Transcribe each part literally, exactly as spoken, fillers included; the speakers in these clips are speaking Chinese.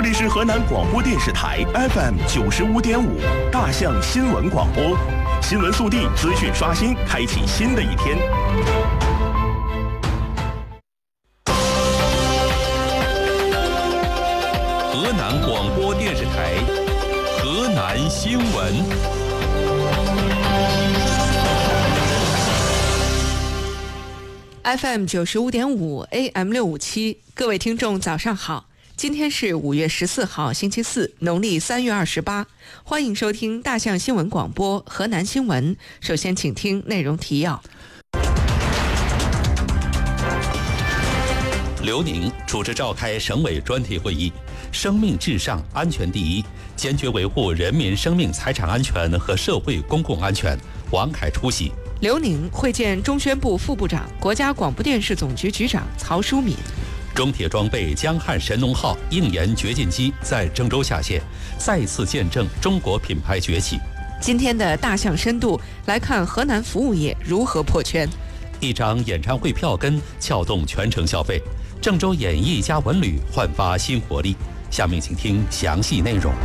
里是河南广播电视台 F M 九十五点五大象新闻广播，新闻速递，资讯刷新，开启新的一天。 河南广播电视台河南新闻。 F M 九十五点五 A M 六五七，各位听众早上好，今天是五月十四号星期四，农历三月二十八，欢迎收听大象新闻广播河南新闻。首先请听内容提要。 刘宁主持召开省委专题会议，生命至上，安全第一，坚决维护人民生命财产安全和社会公共安全。王凯出席。 刘宁会见中宣部副部长、国家广播电视总局局长曹淑敏。 中铁装备江汉神农号硬研掘进机在郑州下线，再次见证中国品牌崛起。 今天的大象深度来看河南服务业如何破圈。 一张演唱会票根撬动全城消费，郑州演艺加文旅焕发新活力。下面请听详细内容。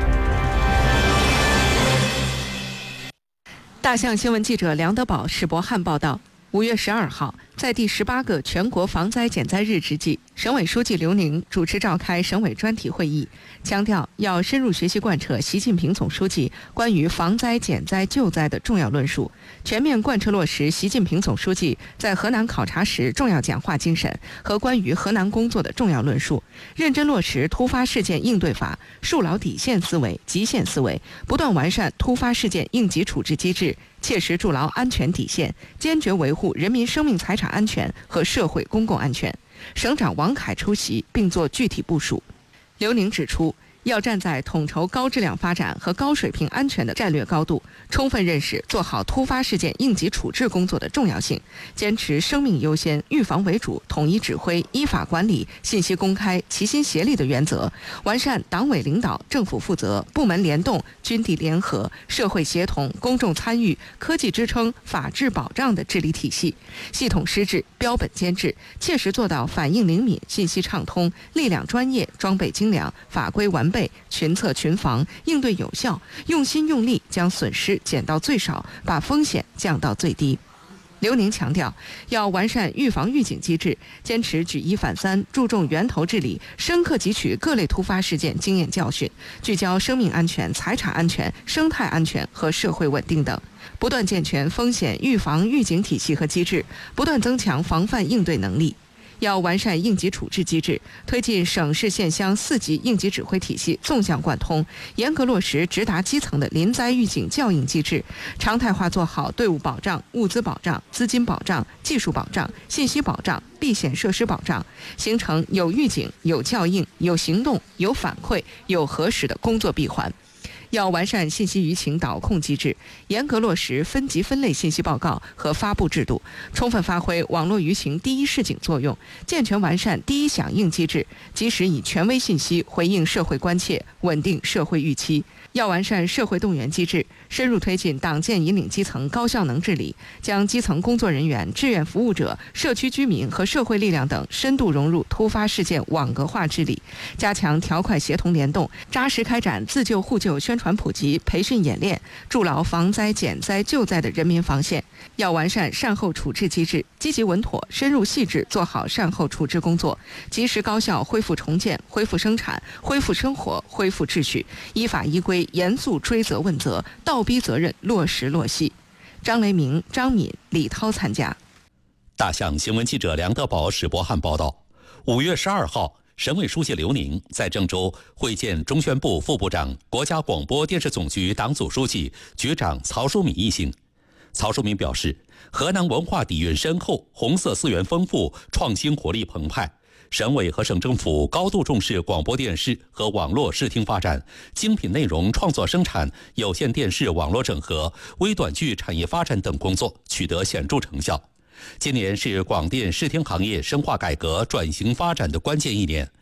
大象新闻记者梁德宝、史博汉报道。五月十二号，在第十八个全国防灾减灾日之际，省委书记刘宁主持召开省委专题会议，强调要深入学习贯彻习近平总书记关于防灾减灾救灾的重要论述，全面贯彻落实习近平总书记在河南考察时重要讲话精神和关于河南工作的重要论述，认真落实突发事件应对法，树牢底线思维、极限思维，不断完善突发事件应急处置机制，切实筑牢安全底线，坚决维护人民生命财产安全和社会公共安全。省长王凯出席并作具体部署。刘宁指出，要站在统筹高质量发展和高水平安全的战略高度，充分认识做好突发事件应急处置工作的重要性，坚持生命优先、预防为主、统一指挥、依法管理、信息公开、齐心协力的原则，完善党委领导、政府负责、部门联动、军地联合、社会协同、公众参与、科技支撑、法治保障的治理体系，系统施治、标本兼治，切实做到反应灵敏、信息畅通、力量专业、装备精良、法规完备、群策群防，应对有效，用心用力将损失减到最少，把风险降到最低。刘宁强调，要完善预防预警机制，坚持举一反三，注重源头治理，深刻汲取各类突发事件经验教训，聚焦生命安全、财产安全、生态安全和社会稳定等，不断健全风险预防预警体系和机制，不断增强防范应对能力。要完善应急处置机制，推进省市县乡四级应急指挥体系纵向贯通，严格落实直达基层的临灾预警校应机制，常态化做好队伍保障、物资保障、资金保障、技术保障、信息保障、避险设施保障，形成有预警、有校应、有行动、有反馈、有核实的工作闭环。要完善信息舆情导控机制，严格落实分级分类信息报告和发布制度，充分发挥网络舆情第一示警作用，健全完善第一响应机制，及时以权威信息回应社会关切，稳定社会预期。要完善社会动员机制，深入推进党建引领基层高效能治理，将基层工作人员、志愿服务者、社区居民和社会力量等深度融入突发事件网格化治理，加强条块协同联动，扎实开展自救互救宣传普及、培训演练，筑牢防灾减灾救灾的人民防线。要完善善后处置机制，积极稳妥、深入细致做好善后处置工作，及时高效恢复重建、恢复生产、恢复生活、恢复秩序，依法依规严肃追责问责，倒逼责任落实落细。张雷鸣、张敏、李涛参加。 大象新闻记者梁德宝、史博汉报道。五月十二号，省委书记刘宁在郑州会见中宣部副部长、国家广播电视总局党组书记、局长曹淑敏一行。曹淑敏表示，河南文化底蕴深厚，红色资源丰富，创新活力澎湃。省委和省政府高度重视广播电视和网络视听发展，精品内容创作生产、有线电视网络整合、微短剧产业发展等工作取得显著成效。今年是广电视听行业深化改革转型发展的关键一年，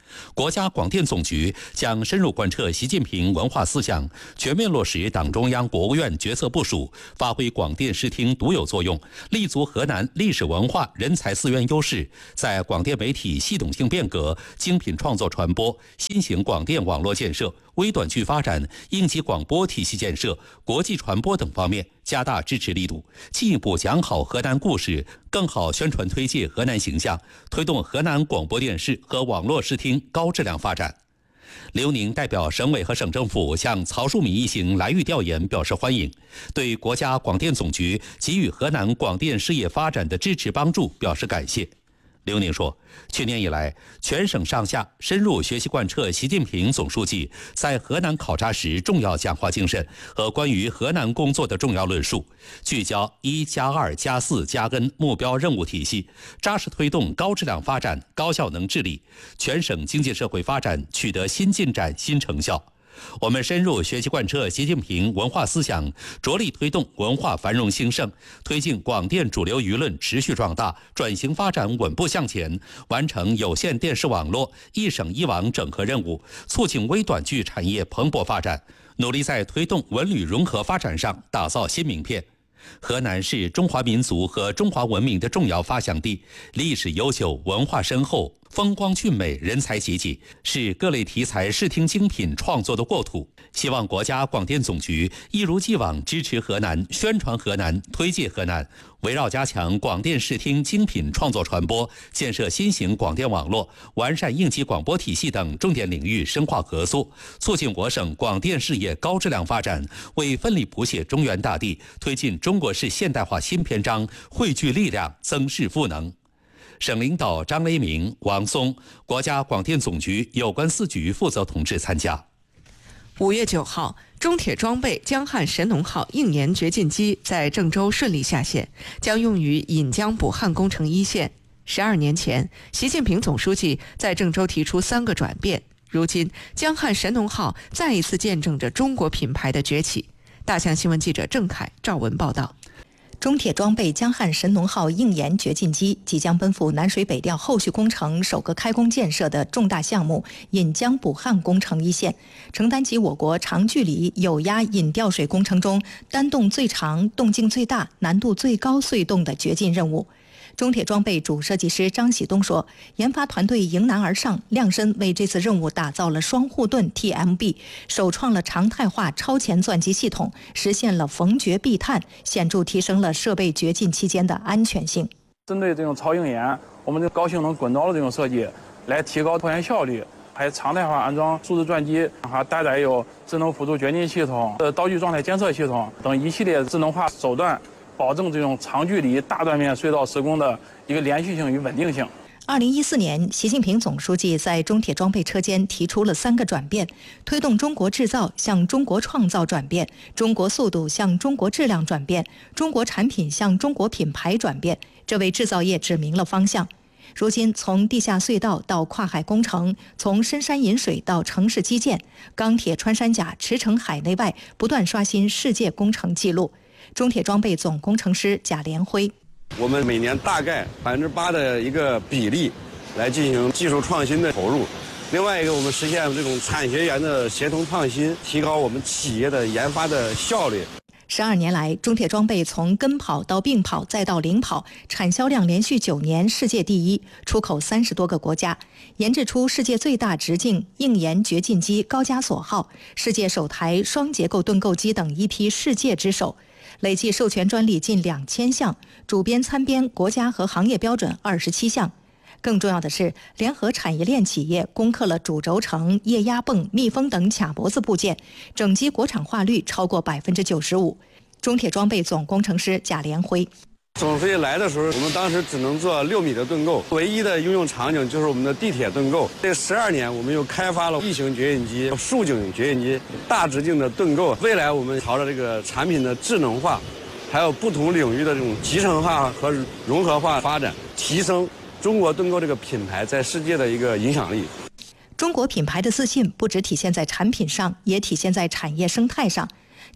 国家广电总局将深入贯彻习近平文化思想，全面落实党中央、国务院决策部署，发挥广电视听独有作用，立足河南历史文化人才资源优势，在广电媒体系统性变革、精品创作传播、新型广电网络建设、微短剧发展、应急广播体系建设、国际传播等方面加大支持力度，进一步讲好河南故事，更好宣传推介河南形象，推动河南广播电视和网络视听高质量发展。刘宁代表省委和省政府向曹树敏一行来渝调研表示欢迎，对国家广电总局给予河南广电事业发展的支持帮助表示感谢。刘宁说，去年以来，全省上下深入学习贯彻习近平总书记在河南考察时重要讲话精神和关于河南工作的重要论述，聚焦一加二加四加 N 目标任务体系，扎实推动高质量发展、高效能治理，全省经济社会发展取得新进展、新成效。我们深入学习贯彻习近平文化思想，着力推动文化繁荣兴盛，推进广电主流舆论持续壮大、转型发展稳步向前，完成有线电视网络一省一网整合任务，促进微短剧产业蓬勃发展，努力在推动文旅融合发展上打造新名片。河南是中华民族和中华文明的重要发祥地，历史悠久，文化深厚，风光俊美，人才济济，是各类题材视听精品创作的国土。希望国家广电总局一如既往支持河南，宣传河南，推介河南，围绕加强广电视听精品创作传播，建设新型广电网络，完善应急广播体系等重点领域深化合作，促进我省广电事业高质量发展，为奋力谱写中原大地，推进中国式现代化新篇章汇聚力量，增势赋能。省领导张雷鸣、王松，国家广电总局有关四局负责同志参加。 五月九号，中铁装备江汉神农号应年掘进机在郑州顺利下线，将用于引江补汉工程一线。十二年前，习近平总书记在郑州提出三个转变，如今江汉神农号再一次见证着中国品牌的崛起。大象新闻记者郑凯、赵文报道。 中铁装备江汉神农号应研掘进机即将奔赴南水北调后续工程首个开工建设的重大项目引江补汉工程一线，承担起我国长距离有压引吊水工程中单洞最长、动静最大、难度最高隧洞的掘进任务。中铁装备主设计师张喜东说，研发团队迎难而上，量身为这次任务打造了双护盾 T M B， 首创了常态化超前钻机系统，实现了逢掘必探，显著提升了设备掘进期间的安全性。 针对这种超应研，我们的高性能滚刀的这种设计，来提高拖延效率，还常态化安装数字钻机，还搭载有智能辅助掘进系统、刀具状态监测系统等一系列智能化手段，保证这种长距离大断面隧道施工的一个连续性与稳定性。 二零一四年，习近平总书记在中铁装备车间提出了三个转变，推动中国制造向中国创造转变，中国速度向中国质量转变，中国产品向中国品牌转变，这为制造业指明了方向。如今，从地下隧道到跨海工程，从深山引水到城市基建，钢铁穿山甲驰骋海内外，不断刷新世界工程纪录。中铁装备总工程师贾连辉， 我们每年大概百分之八的一个比例来进行技术创新的投入，另外一个我们实现这种产学研的协同创新，提高我们企业的研发的效率。 十二年来，中铁装备从跟跑到并跑再到领跑，产销量连续九年世界第一，出口三十多个国家，研制出世界最大直径应研掘进机高加索号、世界首台双结构盾构机等一批世界之首。累计授权专利近两千项，主编参编国家和行业标准二十七项。更重要的是，联合产业链企业攻克了主轴承、液压泵、密封等卡脖子部件，整机国产化率超过百分之九十五。中铁装备总工程师贾连辉。 总书记来的时候，我们当时只能做六米的盾构，唯一的应用场景就是我们的地铁盾构。这十二年，我们又开发了异形掘进机、竖井掘进机、大直径的盾构。未来我们朝着这个产品的智能化，还有不同领域的这种集成化和融合化发展，提升中国盾构这个品牌在世界的一个影响力。 中国品牌的自信不只体现在产品上，也体现在产业生态上。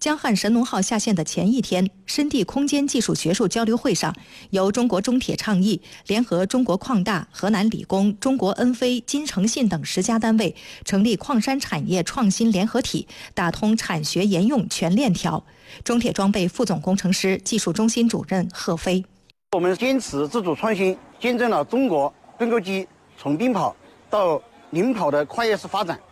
江汉神农号下线的前一天，深地空间技术学术交流会上，由中国中铁倡议联合中国矿大、河南理工、中国恩飞、金诚信等十家单位，成立矿山产业创新联合体，打通产学研用全链条。中铁装备副总工程师、技术中心主任贺飞： 我们坚持自主创新，见证了中国盾构机从冰跑到零跑的跨越式发展。